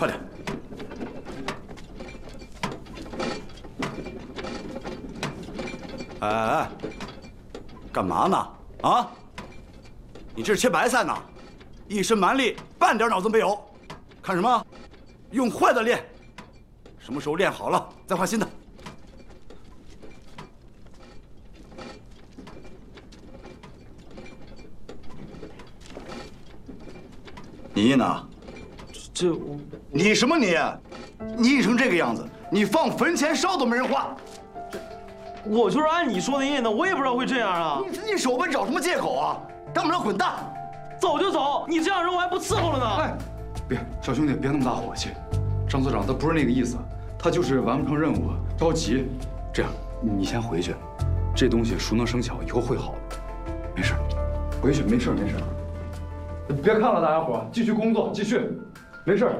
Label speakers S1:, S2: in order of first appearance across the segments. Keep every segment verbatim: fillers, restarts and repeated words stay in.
S1: 快点！哎哎哎，干嘛呢？啊？你这是切白菜呢？一身蛮力，半点脑子没有。看什么？用坏的练。什么时候练好了，再换新的。你呢？
S2: 这我
S1: 你什么你？你印成这个样子，你放坟前烧都没人画。
S2: 我就是按你说的印的，我也不知道会这样啊！
S1: 你自己手笨，找什么借口啊？干不了滚蛋！
S2: 走就走，你这样人我还不伺候了呢！
S3: 哎，别，小兄弟，别那么大火气。张所长他不是那个意思，他就是完不成任务，着急。这样，你先回去，这东西熟能生巧，以后会好的。没事，回去没事没事。别看了，大家伙，继续工作，继续，没事。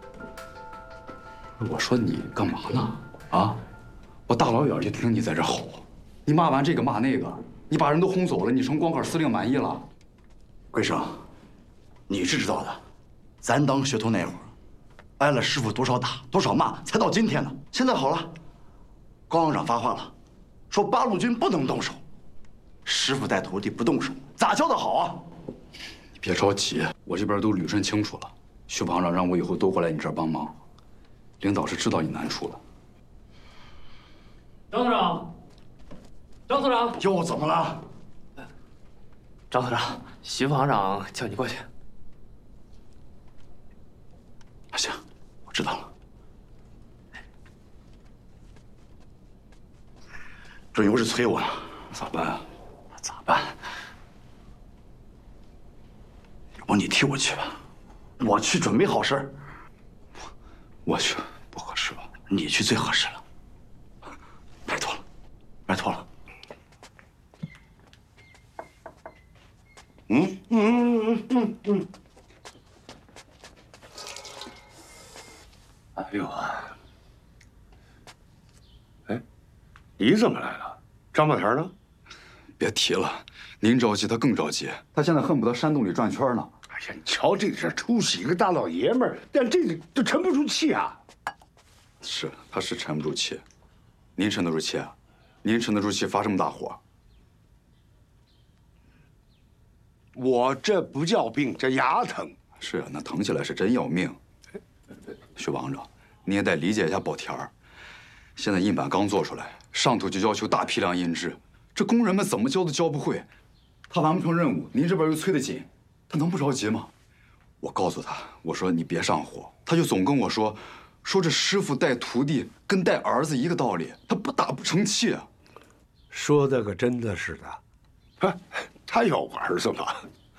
S3: 我说你干嘛呢？啊？我大老远就听你在这吼，你骂完这个骂那个，你把人都轰走了，你成光杆司令满意了？
S1: 桂生，你是知道的，咱当学徒那会儿，挨了师傅多少打多少骂，才到今天呢。现在好了，高营长发话了，说八路军不能动手，师傅带徒弟不动手，咋教的好啊？
S3: 你别着急，我这边都捋顺清楚了。徐部长让我以后都过来你这儿帮忙，领导是知道你难处了。
S2: 张所长，张所长，
S1: 又怎么了？
S2: 张所长，徐副行长叫你过去。
S1: 行，我知道了。准有事催我呢，
S3: 咋办啊？
S1: 咋办？要不你替我去吧，我去准备好事儿。
S3: 我去，不合适吧？
S1: 你去最合适了。拜托了，拜托了。嗯嗯嗯嗯嗯。
S4: 哎呦，哎，你怎么来了？张宝田呢？
S3: 别提了，您着急，他更着急。他现在恨不得山洞里转圈呢。
S4: 哎呀，你瞧这点出息，一个大老爷们儿，但这个都沉不住气啊。
S3: 是，他是沉不住气。您沉得住气啊？您沉得住气发这么大火？
S4: 我这不叫病，这牙疼。
S3: 是啊，那疼起来是真要命。徐王长，你也得理解一下宝田儿。现在印版刚做出来，上头就要求大批量印制，这工人们怎么教都教不会。他完不成任务，您这边又催得紧，他能不着急吗？我告诉他，我说你别上火，他就总跟我说，说这师傅带徒弟跟带儿子一个道理，他不打不成器啊。
S4: 说的可真的是的，啊，他有儿子吗？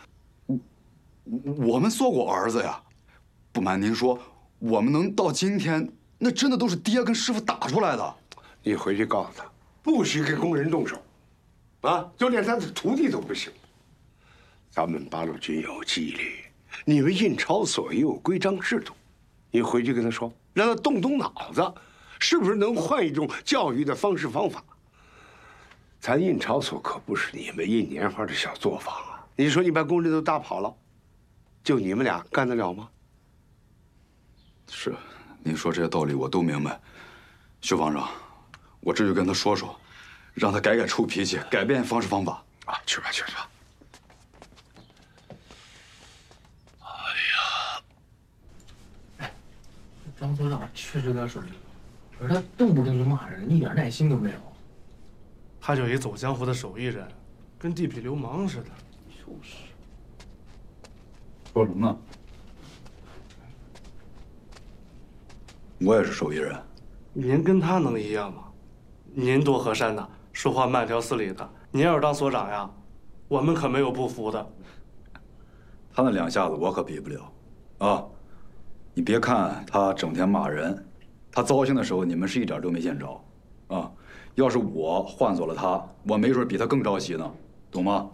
S3: 我们做过儿子呀，不瞒您说，我们能到今天，那真的都是爹跟师傅打出来的。
S4: 你回去告诉他，不许给工人动手，啊，就连他的徒弟都不行。咱们八路军有纪律，你们印钞所也有规章制度，你回去跟他说，让他动动脑子，是不是能换一种教育的方式方法？咱印钞所可不是你们印年画的小作坊啊！你说你把工人都打跑了，就你们俩干得了吗？
S3: 是，您说这些道理我都明白。徐方长，我这就跟他说说，让他改改臭脾气，改变方式方法。
S4: 啊，去吧，去吧。
S2: 张所长确实有点手艺，可是他动不动就骂人，一点耐心都没有。
S5: 他就一走江湖的手艺人，跟地痞流氓似的。
S2: 就是。
S3: 说什么呢？我也是手艺人。
S5: 您跟他能一样吗？您多和善呐，说话慢条斯理的。您要是当所长呀，我们可没有不服的。
S3: 他那两下子我可比不了，啊！你别看他整天骂人，他糟心的时候你们是一点都没见着，啊！要是我换做了他，我没准比他更着急呢，懂吗？